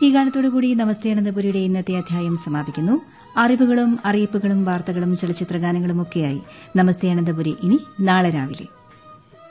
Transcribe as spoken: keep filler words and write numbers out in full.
ഈ ഗാനത്തോടുകൂടി നമസ്തേ അനന്തപുരിയുടെ ഇന്നത്തെ അധ്യായം സമാപിക്കുന്നു. അറിവുകളും അറിയിപ്പുകളും വാർത്തകളും ചലച്ചിത്ര ഗാനങ്ങളുമൊക്കെയായി നമസ്തേ അനന്തപുരി ഇനി നാളെ രാവിലെ.